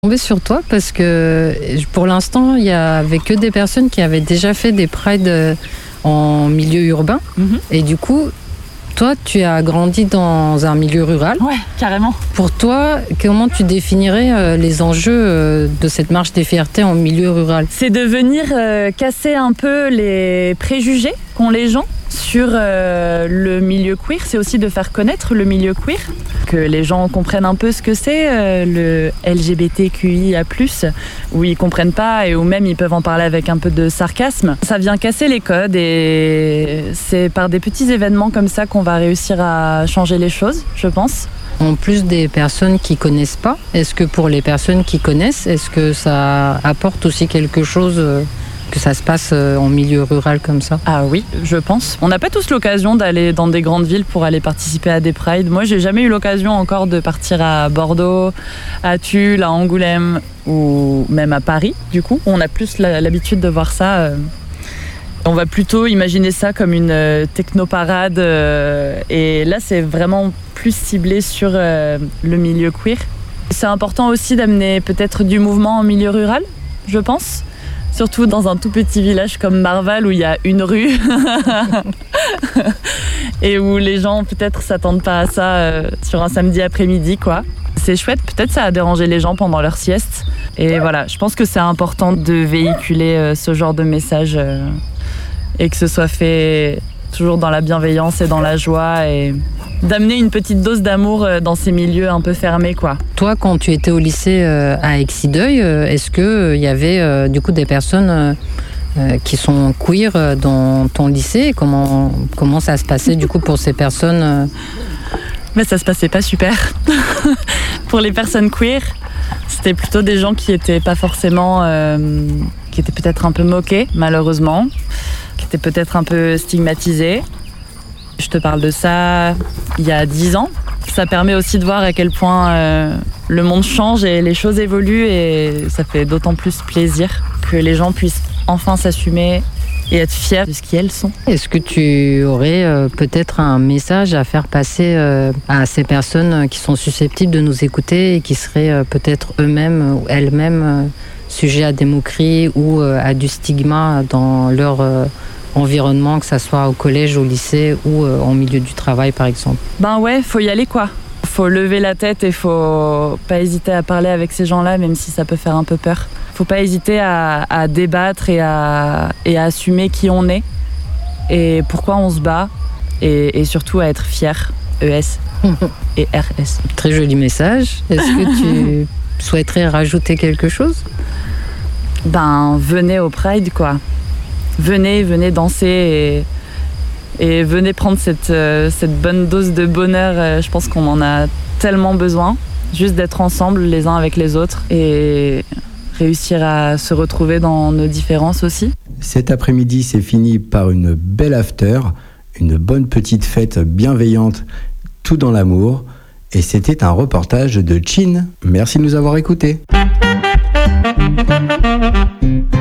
Tombé sur toi parce que pour l'instant, il y avait que des personnes qui avaient déjà fait des prides en milieu urbain. Et du coup, toi, tu as grandi dans un milieu rural. Ouais, carrément. Pour toi, comment tu définirais les enjeux de cette marche des fiertés en milieu rural? C'est de venir casser un peu les préjugés qu'ont les gens sur le milieu queer. C'est aussi de faire connaître le milieu queer, que les gens comprennent un peu ce que c'est, le LGBTQIA+, où ils comprennent pas et où même ils peuvent en parler avec un peu de sarcasme. Ça vient casser les codes et c'est par des petits événements comme ça qu'on va réussir à changer les choses, je pense. En plus des personnes qui connaissent pas, est-ce que pour les personnes qui connaissent, est-ce que ça apporte aussi quelque chose que ça se passe en milieu rural comme ça? Ah oui, je pense. On n'a pas tous l'occasion d'aller dans des grandes villes pour aller participer à des prides. Moi, j'ai jamais eu l'occasion encore de partir à Bordeaux, à Tulle, à Angoulême ou même à Paris, du coup. On a plus l'habitude de voir ça. On va plutôt imaginer ça comme une technoparade. Et là, c'est vraiment plus ciblé sur le milieu queer. C'est important aussi d'amener peut-être du mouvement en milieu rural, je pense. Surtout dans un tout petit village comme Marval où il y a une rue et où les gens peut-être s'attendent pas à ça sur un samedi après-midi, quoi. C'est chouette, peut-être ça a dérangé les gens pendant leur sieste. Et voilà, je pense que c'est important de véhiculer ce genre de message et que ce soit fait toujours dans la bienveillance et dans la joie et d'amener une petite dose d'amour dans ces milieux un peu fermés, quoi. Toi, quand tu étais au lycée à Exideuil, est-ce qu'il y avait du coup des personnes qui sont queer dans ton lycée? Comment ça se passait du coup pour ces personnes Mais ça se passait pas super. Pour les personnes queer, c'était plutôt des gens qui étaient pas forcément... qui étaient peut-être un peu moqués, malheureusement, qui étaient peut-être un peu stigmatisés. Je te parle de ça il y a 10 ans. Ça permet aussi de voir à quel point le monde change et les choses évoluent et ça fait d'autant plus plaisir que les gens puissent enfin s'assumer et être fiers de ce qu'elles sont. Est-ce que tu aurais peut-être un message à faire passer à ces personnes qui sont susceptibles de nous écouter et qui seraient peut-être eux-mêmes ou elles-mêmes sujets à des moqueries ou à du stigma dans leur environnement, que ça soit au collège, au lycée ou en milieu du travail par exemple? Ben ouais, faut y aller, quoi. Faut lever la tête et faut pas hésiter à parler avec ces gens-là, même si ça peut faire un peu peur. Faut pas hésiter à débattre et à assumer qui on est et pourquoi on se bat et surtout à être fier, ES et RS. Très joli message. Est-ce que tu souhaiterais rajouter quelque chose? Ben venez au Pride, quoi. Venez danser et venez prendre cette bonne dose de bonheur. Je pense qu'on en a tellement besoin, juste d'être ensemble les uns avec les autres et réussir à se retrouver dans nos différences aussi. Cet après-midi, c'est fini par une belle after, une bonne petite fête bienveillante, tout dans l'amour. Et c'était un reportage de Chin. Merci de nous avoir écoutés.